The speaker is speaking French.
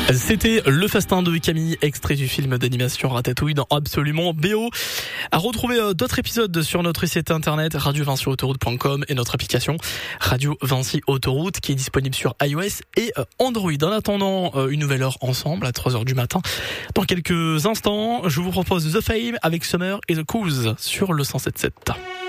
C'était Le Festin de Camille, extrait du film d'animation Ratatouille dans Absolument BO. À retrouver d'autres épisodes sur notre site internet radiovincyautoroute.com et notre application Radio Vinci Autoroute qui est disponible sur iOS et Android. En attendant une nouvelle heure ensemble à 3h du matin. Dans quelques instants, je vous propose The Fame avec Summer et The Cools sur le 107.7.